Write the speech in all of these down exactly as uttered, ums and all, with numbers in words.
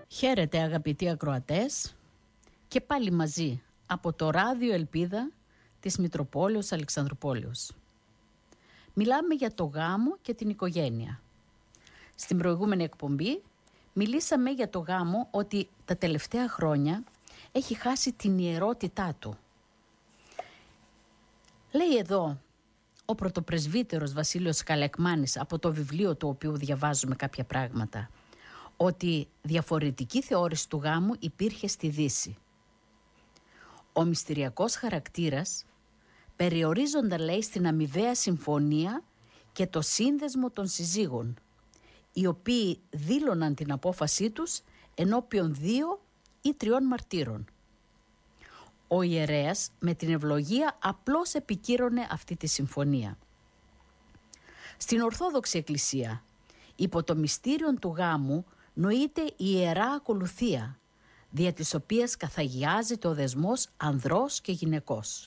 Χαίρετε αγαπητοί ακροατές και πάλι μαζί από το Ράδιο Ελπίδα της Μητροπόλεως Αλεξανδρουπόλεως. Μιλάμε για το γάμο και την οικογένεια. Στην προηγούμενη εκπομπή μιλήσαμε για το γάμο ότι τα τελευταία χρόνια έχει χάσει την ιερότητά του. Λέει εδώ ο πρωτοπρεσβύτερος Βασίλειος Καλεκμάνης από το βιβλίο του οποίου διαβάζουμε κάποια πράγματα, ότι διαφορετική θεώρηση του γάμου υπήρχε στη Δύση. Ο μυστηριακός χαρακτήρας περιορίζονταν, λέει, στην αμοιβαία συμφωνία και το σύνδεσμο των συζύγων, οι οποίοι δήλωναν την απόφασή τους ενώπιον δύο ή τριών μαρτύρων. Ο ιερέας με την ευλογία απλώς επικύρωνε αυτή τη συμφωνία. Στην Ορθόδοξη Εκκλησία, υπό το μυστήριο του γάμου, νοείται η Ιερά Ακολουθία, δια της οποίας καθαγιάζεται ο δεσμός ανδρός και γυναικός.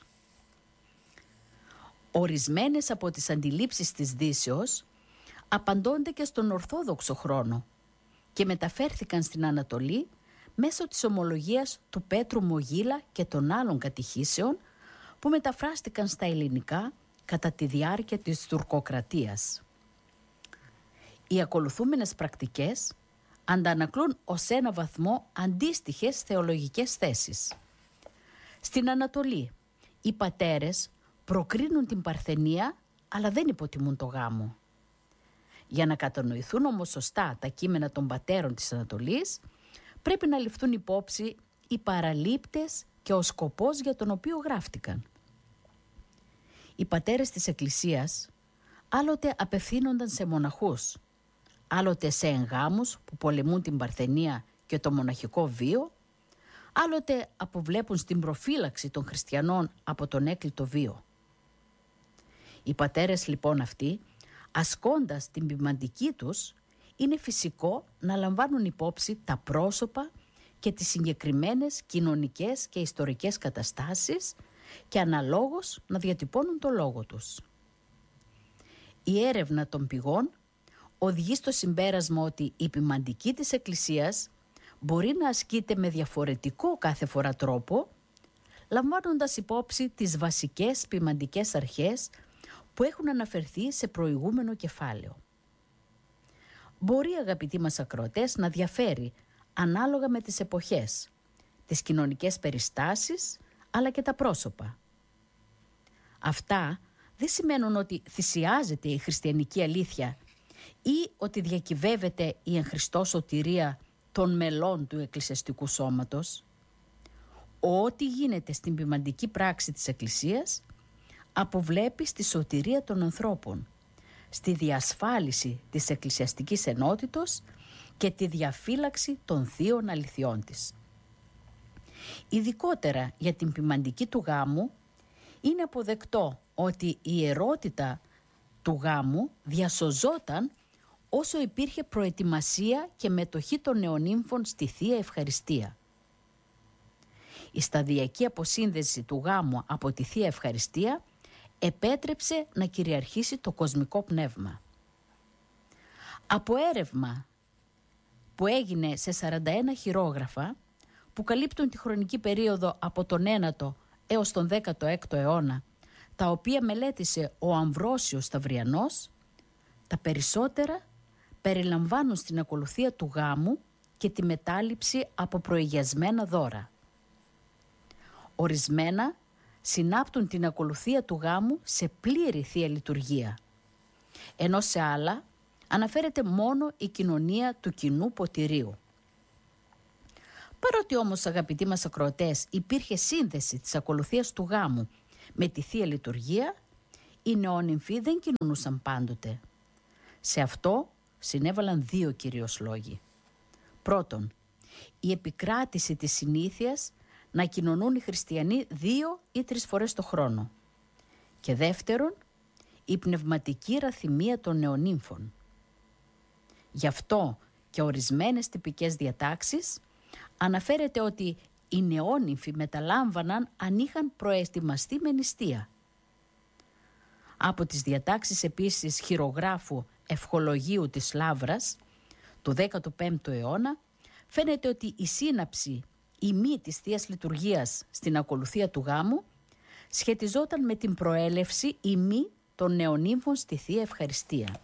Ορισμένες από τις αντιλήψεις της Δύσεως απαντώνται και στον Ορθόδοξο χρόνο και μεταφέρθηκαν στην Ανατολή μέσω της ομολογίας του Πέτρου Μογίλα και των άλλων κατηχήσεων που μεταφράστηκαν στα ελληνικά κατά τη διάρκεια της τουρκοκρατίας. Οι ακολουθούμενες πρακτικές αντανακλούν ως ένα βαθμό αντίστοιχες θεολογικές θέσεις. Στην Ανατολή, οι πατέρες προκρίνουν την παρθενία, αλλά δεν υποτιμούν το γάμο. Για να κατανοηθούν όμως σωστά τα κείμενα των πατέρων της Ανατολής, πρέπει να ληφθούν υπόψη οι παραλήπτες και ο σκοπός για τον οποίο γράφτηκαν. Οι πατέρες της Εκκλησίας άλλοτε απευθύνονταν σε μοναχούς, άλλοτε σε εγγάμους που πολεμούν την παρθενία και το μοναχικό βίο, άλλοτε αποβλέπουν στην προφύλαξη των χριστιανών από τον έκλειτο βίο. Οι πατέρες λοιπόν αυτοί, ασκώντας την ποιμαντική τους, είναι φυσικό να λαμβάνουν υπόψη τα πρόσωπα και τις συγκεκριμένες κοινωνικές και ιστορικές καταστάσεις και αναλόγως να διατυπώνουν το λόγο τους. Η έρευνα των πηγών οδηγεί στο συμπέρασμα ότι η ποιμαντική της Εκκλησίας μπορεί να ασκείται με διαφορετικό κάθε φορά τρόπο, λαμβάνοντας υπόψη τις βασικές ποιμαντικές αρχές που έχουν αναφερθεί σε προηγούμενο κεφάλαιο. Μπορεί, αγαπητοί μας ακροατές, να διαφέρει ανάλογα με τις εποχές, τις κοινωνικές περιστάσεις, αλλά και τα πρόσωπα. Αυτά δεν σημαίνουν ότι θυσιάζεται η χριστιανική αλήθεια ή ότι διακυβεύεται η εν Χριστώ σωτηρία των μελών του εκκλησιαστικού σώματος. Ό,τι γίνεται στην ποιμαντική πράξη της Εκκλησίας αποβλέπει στη σωτηρία των ανθρώπων, στη διασφάλιση της εκκλησιαστικής ενότητος και τη διαφύλαξη των θείων αληθιών της. Ειδικότερα για την ποιμαντική του γάμου είναι αποδεκτό ότι η ιερότητα του γάμου διασωζόταν όσο υπήρχε προετοιμασία και μετοχή των νεονύμφων στη Θεία Ευχαριστία. Η σταδιακή αποσύνδεση του γάμου από τη Θεία Ευχαριστία επέτρεψε να κυριαρχήσει το κοσμικό πνεύμα. Από έρευνα που έγινε σε σαράντα ένα χειρόγραφα που καλύπτουν τη χρονική περίοδο από τον ένατο έως τον δέκατο έκτο αιώνα, τα οποία μελέτησε ο Αμβρόσιος Σταυριανός, τα περισσότερα περιλαμβάνουν στην ακολουθία του γάμου και τη μετάληψη από προηγιασμένα δώρα. Ορισμένα συνάπτουν την ακολουθία του γάμου σε πλήρη Θεία Λειτουργία, ενώ σε άλλα αναφέρεται μόνο η κοινωνία του κοινού ποτηρίου. Παρότι όμως, αγαπητοί μας ακροατές, υπήρχε σύνδεση της ακολουθίας του γάμου με τη Θεία Λειτουργία, οι νεόνυμφοι δεν κοινωνούσαν πάντοτε. Σε αυτό συνέβαλαν δύο κυρίως λόγοι. Πρώτον, η επικράτηση της συνήθειας να κοινωνούν οι χριστιανοί δύο ή τρεις φορές το χρόνο. Και δεύτερον, η πνευματική ραθυμία των νεονύμφων. Γι' αυτό και ορισμένες τυπικές διατάξεις αναφέρεται ότι οι νεόνυμφοι μεταλάμβαναν αν είχαν προετοιμαστεί με νηστεία. Από τις διατάξεις επίσης χειρογράφου Ευχολογίου της Λαύρας του δέκατου πέμπτου αιώνα φαίνεται ότι η σύναψη η μη της Θείας Λειτουργίας στην ακολουθία του γάμου σχετιζόταν με την προέλευση η μη των νεονύμφων στη Θεία Ευχαριστία.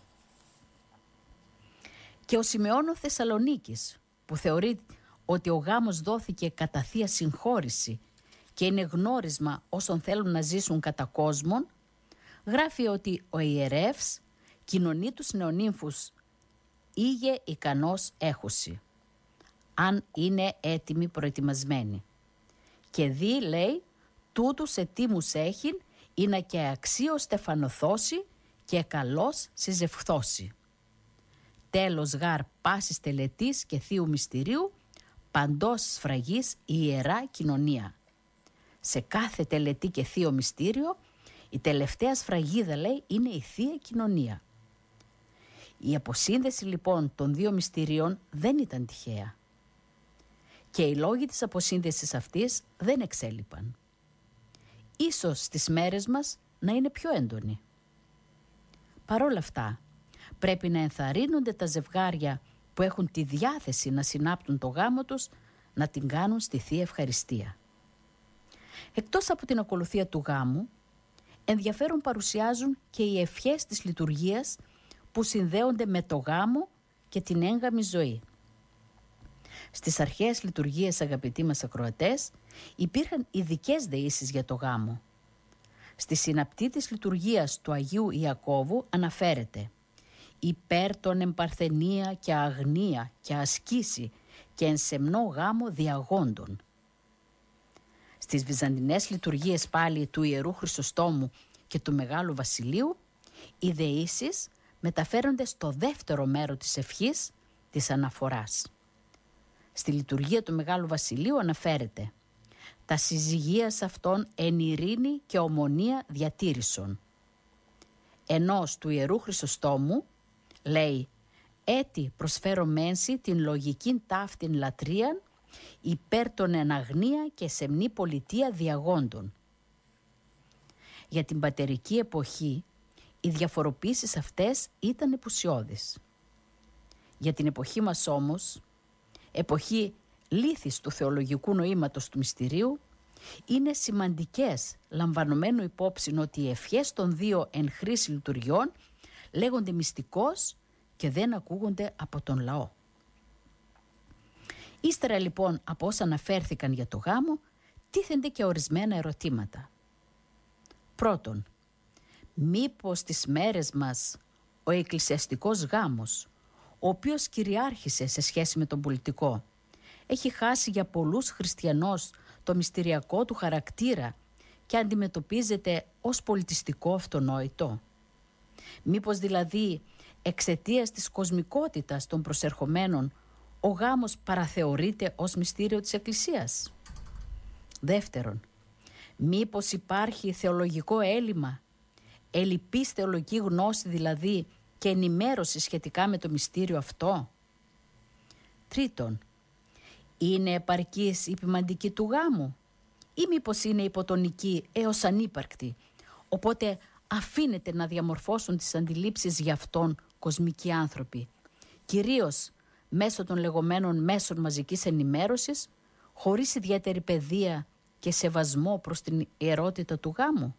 Και ο Σιμεών ο Θεσσαλονίκης, που θεωρεί ότι ο γάμος δόθηκε κατά Θεία Συγχώρηση και είναι γνώρισμα όσων θέλουν να ζήσουν κατά κόσμον, γράφει ότι ο ιερεύς κοινωνεί τους νεονύμφους «ήγε ικανός έχουσι», αν είναι έτοιμοι προετοιμασμένοι. Και δι, λέει, τούτους ετήμους έχειν, είναι και αξίος στεφανοθώσει και καλός συζευχθώσει. Τέλος γάρ πάσης τελετής και θείου μυστηρίου, παντός σφραγής η ιερά κοινωνία. Σε κάθε τελετή και θείο μυστήριο, η τελευταία σφραγίδα, λέει, είναι η Θεία Κοινωνία. Η αποσύνδεση λοιπόν των δύο μυστηρίων δεν ήταν τυχαία. Και οι λόγοι της αποσύνδεσης αυτής δεν εξέλιπαν. Ίσως στις μέρες μας να είναι πιο έντονοι. Παρ' όλα αυτά, πρέπει να ενθαρρύνονται τα ζευγάρια που έχουν τη διάθεση να συνάπτουν το γάμο τους, να την κάνουν στη Θεία Ευχαριστία. Εκτός από την ακολουθία του γάμου, ενδιαφέρον παρουσιάζουν και οι ευχές της λειτουργίας που συνδέονται με το γάμο και την έγγαμη ζωή. Στις αρχαίες λειτουργίες, αγαπητοί μας ακροατές, υπήρχαν ειδικές δεήσεις για το γάμο. Στη συναπτή της λειτουργίας του Αγίου Ιακώβου αναφέρεται «υπέρ των εμπαρθενία και αγνία και ασκήσει και εν σεμνό γάμο διαγόντων». Στις βυζαντινές λειτουργίες πάλι του Ιερού Χρυσοστόμου και του Μεγάλου Βασιλείου, οι δεήσεις μεταφέρονται στο δεύτερο μέρο της ευχής της αναφοράς. Στη λειτουργία του Μεγάλου Βασιλείου αναφέρεται «τα συζυγίας αυτών εν ειρήνη και ομονία διατήρησον». Ενός του Ιερού Χρυσοστόμου λέει «έτι προσφέρω μένση την λογικήν ταύτην λατρείαν υπέρ των εν αγνία και σεμνή πολιτεία διαγόντων». Για την πατερική εποχή οι διαφοροποίησεις αυτές ήταν επουσιώδεις. Για την εποχή μας όμως, εποχή λύθης του θεολογικού νοήματος του μυστηρίου, είναι σημαντικές, λαμβανομένου υπόψη ότι οι ευχές των δύο εν χρήση λειτουργιών λέγονται μυστικώς και δεν ακούγονται από τον λαό. Ύστερα λοιπόν από όσα αναφέρθηκαν για το γάμο, τίθενται και ορισμένα ερωτήματα. Πρώτον, μήπως στις μέρες μας ο εκκλησιαστικός γάμος, ο οποίος κυριάρχησε σε σχέση με τον πολιτικό, έχει χάσει για πολλούς χριστιανούς το μυστηριακό του χαρακτήρα και αντιμετωπίζεται ως πολιτιστικό αυτονόητο. Μήπως δηλαδή εξαιτίας της κοσμικότητας των προσερχομένων ο γάμος παραθεωρείται ως μυστήριο της Εκκλησίας. Δεύτερον, μήπως υπάρχει θεολογικό έλλειμμα, ελλειπής θεολογική γνώση δηλαδή και ενημέρωση σχετικά με το μυστήριο αυτό. Τρίτον, είναι επαρκής η ποιμαντική του γάμου ή μήπως είναι υποτονική έως ανύπαρκτη, οπότε αφήνεται να διαμορφώσουν τις αντιλήψεις για αυτόν κοσμικοί άνθρωποι, κυρίως μέσω των λεγόμενων μέσων μαζικής ενημέρωσης, χωρίς ιδιαίτερη παιδεία και σεβασμό προς την ιερότητα του γάμου.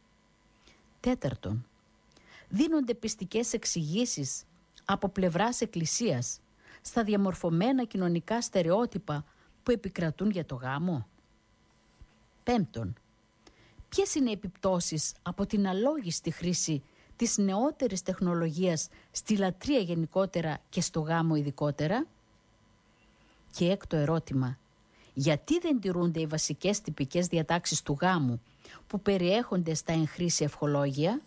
Τέταρτον, δίνονται πιστικές εξηγήσεις από πλευράς Εκκλησίας στα διαμορφωμένα κοινωνικά στερεότυπα που επικρατούν για το γάμο. Πέμπτον, ποιες είναι οι επιπτώσεις από την αλόγιστη χρήση της νεότερης τεχνολογίας στη λατρεία γενικότερα και στο γάμο ειδικότερα. Και έκτο ερώτημα, γιατί δεν τηρούνται οι βασικές τυπικές διατάξεις του γάμου που περιέχονται στα εν χρήση ευχολόγια.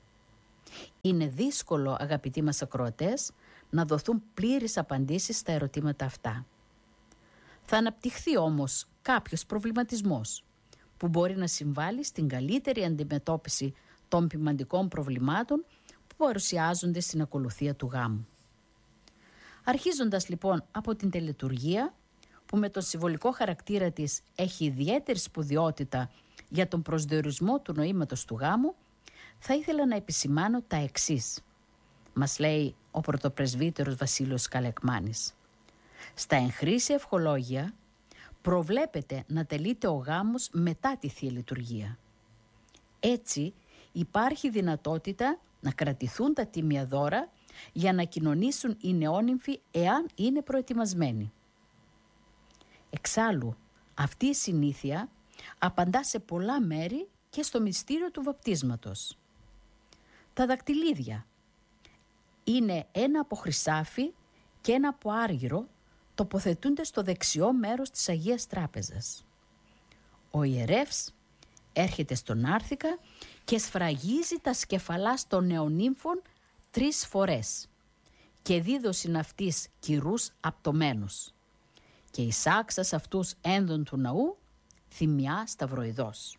Είναι δύσκολο, αγαπητοί μας ακροατές, να δοθούν πλήρεις απαντήσεις στα ερωτήματα αυτά. Θα αναπτυχθεί όμως κάποιος προβληματισμός που μπορεί να συμβάλλει στην καλύτερη αντιμετώπιση των ποιμαντικών προβλημάτων που παρουσιάζονται στην ακολουθία του γάμου. Αρχίζοντας λοιπόν από την τελετουργία, που με τον συμβολικό χαρακτήρα της έχει ιδιαίτερη σπουδαιότητα για τον προσδιορισμό του νοήματος του γάμου, θα ήθελα να επισημάνω τα εξής, μας λέει ο πρωτοπρεσβύτερος Βασίλειος Καλεκμάνης. Στα εγχρήσια ευχολόγια προβλέπεται να τελείται ο γάμος μετά τη Θεία Λειτουργία. Έτσι υπάρχει δυνατότητα να κρατηθούν τα τίμια δώρα για να κοινωνήσουν οι νεόνυμφοι εάν είναι προετοιμασμένοι. Εξάλλου, αυτή η συνήθεια απαντά σε πολλά μέρη και στο μυστήριο του βαπτίσματος. Τα δακτυλίδια είναι ένα από χρυσάφι και ένα από άργυρο, τοποθετούνται στο δεξιό μέρος της Αγίας Τράπεζας. Ο ιερεύς έρχεται στον νάρθηκα και σφραγίζει τα σκεφαλάς των νεονύμφων τρεις φορές και δίδωσιν αυτής κυρούς απτωμένους και εισάξας αυτούς ένδον του ναού θυμιά σταυροειδός.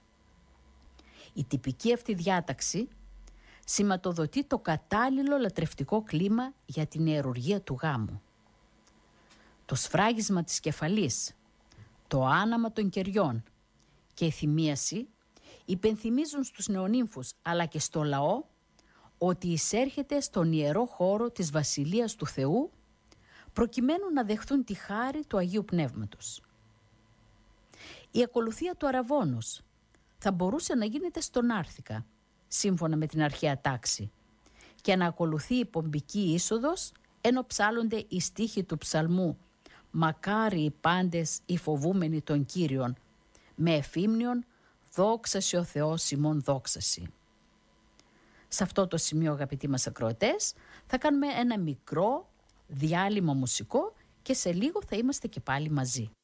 Η τυπική αυτή διάταξη σηματοδοτεί το κατάλληλο λατρευτικό κλίμα για την ιερουργία του γάμου. Το σφράγισμα της κεφαλής, το άναμα των κεριών και η θυμίαση υπενθυμίζουν στους νεονύμφους αλλά και στο λαό ότι εισέρχεται στον ιερό χώρο της Βασιλείας του Θεού προκειμένου να δεχθούν τη χάρη του Αγίου Πνεύματος. Η ακολουθία του αραβώνος θα μπορούσε να γίνεται στον Άρθηκα, σύμφωνα με την αρχαία τάξη, και να ακολουθεί η πομπική είσοδος, ενώ ψάλλονται οι στίχοι του ψαλμού «Μακάρι οι πάντες οι φοβούμενοι των Κύριων», με εφήμνιον «Δόξαση ο Θεός ημών δόξαση». Σε αυτό το σημείο, αγαπητοί μας ακροατές, θα κάνουμε ένα μικρό διάλειμμα μουσικό και σε λίγο θα είμαστε και πάλι μαζί.